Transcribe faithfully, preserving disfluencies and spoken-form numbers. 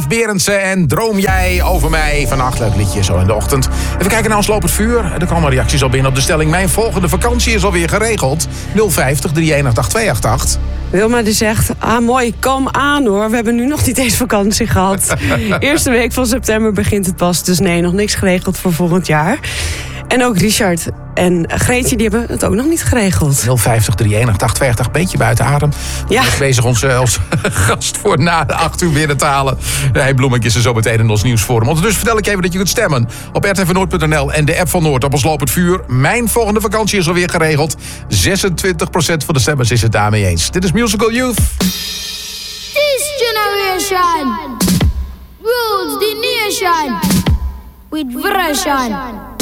Yves Berendsen en Droom jij over mij. Vannacht leuk liedje zo in de ochtend. Even kijken naar ons lopend vuur. Er komen reacties al binnen op de stelling. Mijn volgende vakantie is alweer geregeld. nul vijftig drieënenachtig tweeënachtig. Wilma die zegt, ah mooi, kom aan hoor. We hebben nu nog niet eens vakantie gehad. Eerste week van september begint het pas. Dus nee, nog niks geregeld voor volgend jaar. En ook Richard en Greetje, die hebben het ook nog niet geregeld. nul vijftig drieënenachtig tweeënachtig, beetje buiten adem. Ja. We zijn bezig onze als gast voor na de acht uur binnen te halen. Hey, Bloemek is er zo meteen in ons nieuwsforum. Ondertussen vertel ik even dat je kunt stemmen op r t v noord punt n l en de app van Noord op ons lopend vuur. Mijn volgende vakantie is alweer geregeld. zesentwintig procent van de stemmers is het daarmee eens. Dit is Musical Youth. This generation rules the nation with version.